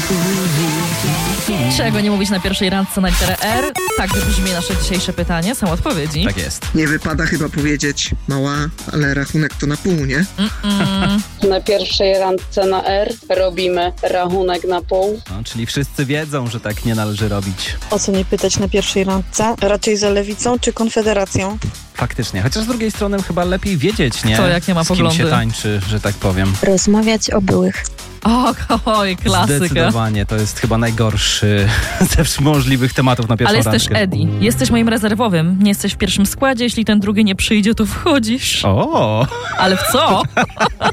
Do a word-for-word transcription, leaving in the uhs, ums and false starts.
Czego nie mówić na pierwszej randce na literę R? Tak brzmi nasze dzisiejsze pytanie. Są odpowiedzi. Tak jest. Nie wypada chyba powiedzieć mała, ale rachunek to na pół, nie? Mm-mm. Na pierwszej randce na R robimy rachunek na pół. No, czyli wszyscy wiedzą, że tak nie należy robić. O co nie pytać na pierwszej randce? Raczej za lewicą czy konfederacją? Faktycznie. Chociaż z drugiej strony chyba lepiej wiedzieć, nie? Kto jak nie ma z kim poglądy. się tańczy, że tak powiem. Rozmawiać o byłych. O, oj, klasyka. Zdecydowanie. To jest chyba najgorszy ze możliwych tematów na pierwszą Ale jest randkę. też Eddie. Jesteś moim rezerwowym. Nie jesteś w pierwszym składzie. Jeśli ten drugi nie przyjdzie, to wchodzisz. O! Ale w co?